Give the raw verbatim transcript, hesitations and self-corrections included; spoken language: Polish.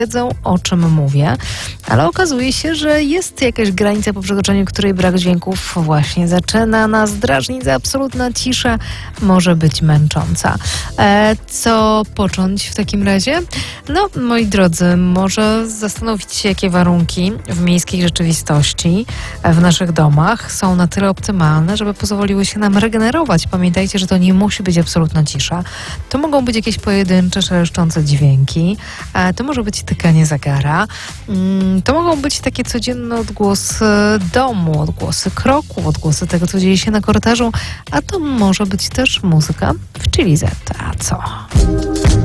wiedzą, o czym mówię, ale okazuje się, że jest jakaś granica, po przekroczeniu której brak dźwięków właśnie zaczyna nas drażnić. Absolutna cisza może być męcząca. E, co począć w takim razie? No, moi drodzy, może zastanowić się, jakie warunki w miejskiej rzeczywistości, w naszych domach są na tyle optymalne, żeby pozwoliły się nam regenerować. Pamiętajcie, że to nie musi być absolutna cisza. To mogą być jakieś pojedyncze, szeleszczące dźwięki. E, to może być tykanie zegara. Mm, to mogą być takie codzienne odgłosy domu, odgłosy kroku, odgłosy tego, co dzieje się na korytarzu, a to może być też muzyka w Chili Z. A co?